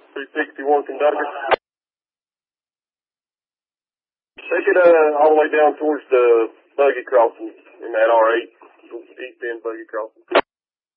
261 conductor. Take it all the way down towards the buggy crossing in that R8, east end buggy crossing.